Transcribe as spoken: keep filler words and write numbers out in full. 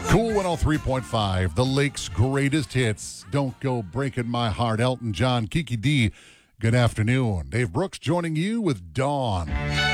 Cool one oh three point five, the Lake's greatest hits. Don't Go Breaking My Heart, Elton John, Kiki D. Good afternoon. Dave Brooks joining you with Dawn.